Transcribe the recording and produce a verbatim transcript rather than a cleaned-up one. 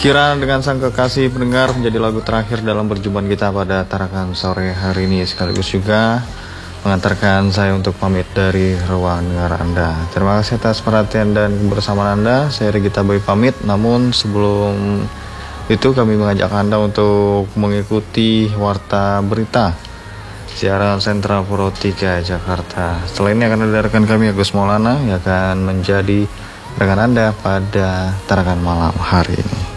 Kirana dengan sang kekasih pendengar menjadi lagu terakhir dalam perjumpaan kita pada tarakan sore hari ini, sekaligus juga mengantarkan saya untuk pamit dari ruang dengar Anda. Terima kasih atas perhatian dan kebersamaan Anda. Saya Regita Boy pamit, namun sebelum itu kami mengajak Anda untuk mengikuti warta berita siaran Sentral Pro tiga Jakarta. Setelah ini akan ada rekan kami Agus Maulana yang akan menjadi rekan Anda pada tarakan malam hari ini.